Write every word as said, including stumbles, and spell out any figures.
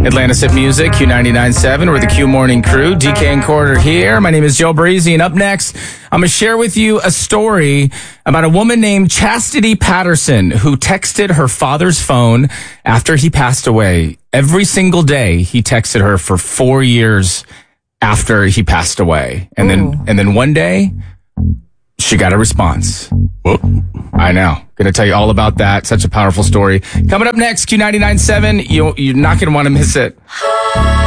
Atlantis Hit Music, Q ninety-nine point seven. We're the Q Morning Crew. D K and Quarter here. My name is Joe Breezy, and up next, I'm going to share with you a story about a woman named Chastity Patterson who texted her father's phone after he passed away. Every single day, he texted her for four years after he passed away. And Ooh. then, and then one day, she got a response. Whoa. I know. Going to tell you all about that. Such a powerful story. Coming up next, Q ninety-nine point seven. You, you're not going to want to miss it.